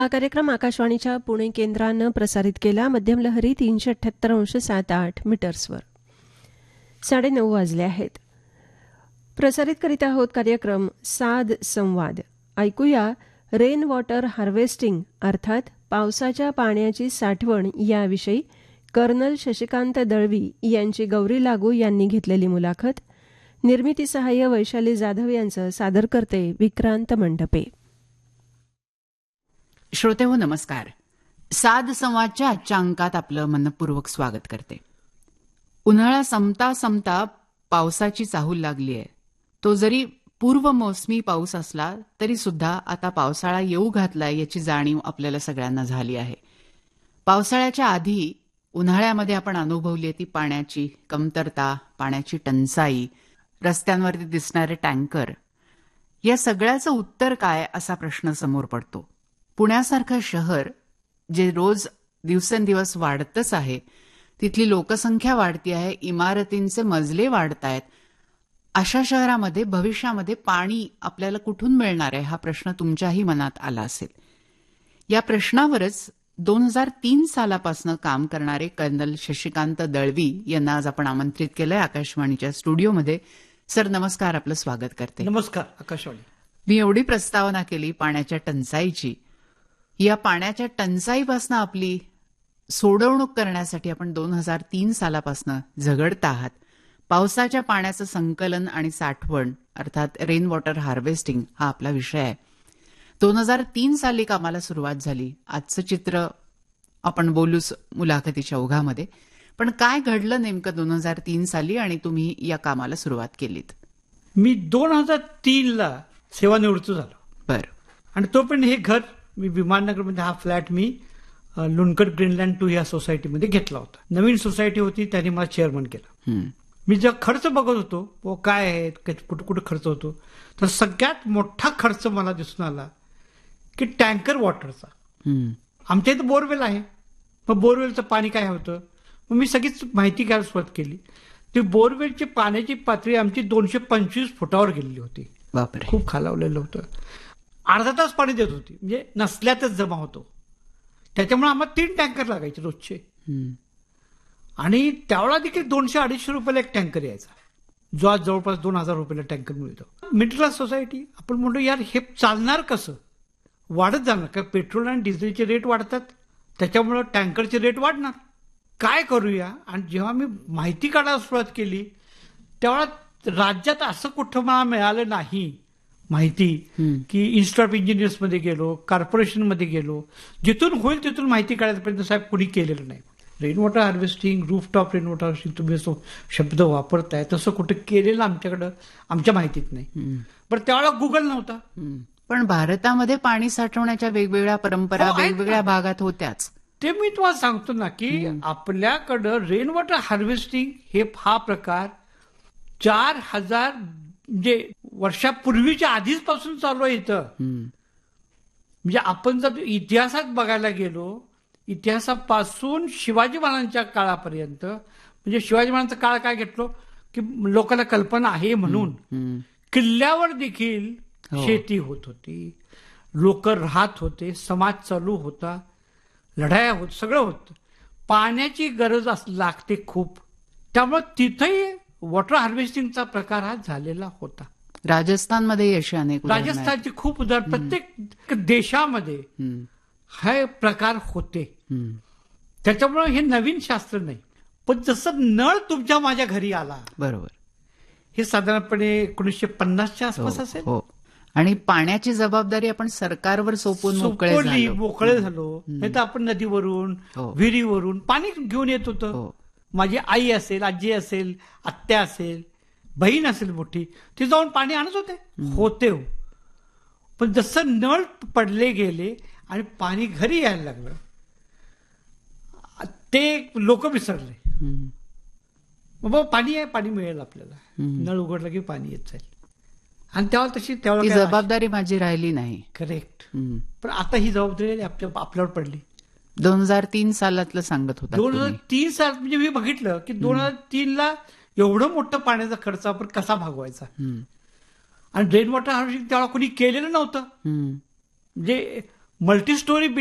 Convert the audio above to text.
हा कार्यक्रम आकाशवाणीच्या पुणे केंद्रानं प्रसारित केला. मध्यम लहरी 378.78 मीटर्सवर. 9:30 वाजले आहेत. प्रसारित करीत आहोत कार्यक्रम साद संवाद. ऐकूया रेन वॉटर हार्वेस्टिंग अर्थात पावसाच्या पाण्याची साठवण याविषयी कर्नल शशिकांत दळवी यांची गौरी लागू यांनी घेतलेली मुलाखत. निर्मिती सहाय्य वैशाली जाधव यांचं, सादर करते विक्रांत मंडपे. श्रोतेहो नमस्कार. साद संवादच्या आजच्या अंकात आपलं मनपूर्वक स्वागत करते. उन्हाळा संपता संपता पावसाची चाहूल लागली आहे. तो जरी पूर्व मोसमी पाऊस असला तरी सुद्धा आता पावसाळा येऊ घातलाय याची जाणीव आपल्याला सगळ्यांना झाली आहे. पावसाळ्याच्या आधी उन्हाळ्यामध्ये आपण अनुभवली ती पाण्याची कमतरता, पाण्याची टंचाई, रस्त्यांवरती दिसणारे टँकर. या सगळ्याचं उत्तर काय असा प्रश्न समोर पडतो. पुण्यासारखं शहर जे रोज दिवसेंदिवस वाढतच आहे, तिथली लोकसंख्या वाढती आहे, इमारतींचे मजले वाढत आहेत. अशा शहरामध्ये भविष्यामध्ये पाणी आपल्याला कुठून मिळणार आहे हा प्रश्न तुमच्याही मनात आला असेल. या प्रश्नावरच 2003 सालापासून काम करणारे कर्नल शशिकांत दळवी यांना आज आपण आमंत्रित केलंय आकाशवाणीच्या स्टुडिओमध्ये. सर नमस्कार, आपलं स्वागत करते. नमस्कार आकाशवाणी. मी एवढी प्रस्तावना केली पाण्याच्या टंचाईची. या पाण्याच्या टंचाईपासून आपली सोडवणूक करण्यासाठी आपण 2003 सालापासून झगडत आहात. पावसाच्या पाण्याचं संकलन आणि साठवण अर्थात रेन वॉटर हार्वेस्टिंग हा आपला विषय आहे. 2003 साली कामाला सुरुवात झाली. आजचं चित्र आपण बोलूच मुलाखतीच्या ओघामध्ये. पण काय घडलं नेमकं 2003 साली आणि तुम्ही या कामाला सुरुवात केलीत? मी 2003ला सेवानिवृत्त झालो. बरं. आणि तो पण हे घर मी विमाननगरमध्ये हा फ्लॅट मी लुनकर ग्रीनलँड 2 या सोसायटीमध्ये घेतला होता. नवीन सोसायटी होती, त्यांनी मला चेअरमन केलं. मी जेव्हा खर्च बघत होतो काय आहे, कुठं कुठं खर्च होतो, तर सगळ्यात मोठा खर्च मला दिसून आला की टँकर वॉटरचा. आमच्या इथं बोरवेल आहे, मग बोरवेलचं पाणी काय होतं. मग मी सगळीच माहिती घ्यायला सुरुवात केली. ती बोरवेलची पाण्याची पातळी आमची 225 फुटावर गेलेली होती. बापरे, खूप खालावलेलं होतं. अर्धा तास पाणी देत होती, म्हणजे नसल्यातच जमा होतो. त्याच्यामुळे आम्हाला 3 टँकर लागायचे रोजचे. आणि त्यावेळा देखील 200-250 रुपयाला एक टँकर यायचा, जो आज जवळपास 2000 रुपयाला टँकर मिळतो. Middle class society. आपण म्हणतो यार हे चालणार कसं, वाढत जाणार का. पेट्रोल आणि डिझेलचे रेट वाढतात, त्याच्यामुळं टँकरचे रेट वाढणार. काय करूया. आणि जेव्हा मी माहिती काढायला सुरुवात केली तेव्हा राज्यात असं कुठं मला मिळालं नाही माहिती की इन्स्टिट्यूट ऑफ इंजिनियर्समध्ये गेलो, कॉर्पोरेशनमध्ये गेलो, जिथून होईल तिथून माहिती काढायपर्यंत साहेब कुणी केलेलं नाही. Rain water harvesting, rooftop rain water harvesting तुम्ही जो शब्द वापरताय तसं कुठं केलेलं आमच्याकडं आमच्या माहितीत नाही. बरं त्यावेळेला गुगल नव्हता. पण भारतामध्ये पाणी साठवण्याच्या वेगवेगळ्या परंपरा वेगवेगळ्या भागात होत्याच. ते मी तुम्हाला सांगतो ना की आपल्याकडं रेन वॉटर हार्वेस्टिंग हा प्रकार 4000 म्हणजे वर्षापूर्वीच्या आधीच पासून चालू आहे इथं. म्हणजे आपण जर इतिहासात बघायला गेलो, इतिहासापासून शिवाजी महाराजांच्या काळापर्यंत, म्हणजे शिवाजी महाराजांचा काळ काय घेतलो की लोकांना कल्पना आहे म्हणून किल्ल्यावर देखील शेती होत होती, लोक राहत होते, समाज चालू होता, लढाया होत, सगळं होतं. पाण्याची गरज लागते खूप. त्यामुळे तिथेही वॉटर हार्वेस्टिंगचा प्रकार हा झालेला होता. राजस्थानमध्ये अशी अनेक राजस्थानची खूप उदाहरण, प्रत्येक देशामध्ये हे प्रकार होते. त्याच्यामुळे हे नवीन शास्त्र नाही. पण जसं नळ तुमच्या माझ्या घरी आला, बरोबर, हे साधारणपणे 1950च्या आसपास असेल. आणि पाण्याची जबाबदारी आपण सरकारवर सोपवून मोकळे झालो. नाही तर आपण नदीवरून, विहिरीवरून पाणी घेऊन येत होतं. माझी आई असेल, आजी असेल, आत्या असेल, बहीण असेल मोठी, ती जाऊन पाणी आणत होते. पण जसं नळ पडले गेले आणि पाणी घरी यायला लागलं, ते लोक विसरले. मग पाणी आहे, पाणी मिळेल आपल्याला, नळ उघडलं की पाणी येत जाईल. आणि तेव्हा जबाबदारी माझी राहिली नाही. करेक्ट. पण आता ही जबाबदारी आपल्यावर पडली. 2003 सालातलं सांगत होता. 2003 साल म्हणजे मी बघितलं की 2003ला एवढं मोठं पाण्याचा खर्च आपण कसा भागवायचा. आणि रेन वॉटर हार्वेस्टिंग त्यावेळेला कोणी केलेलं नव्हतं. म्हणजे मल्टी स्टोरी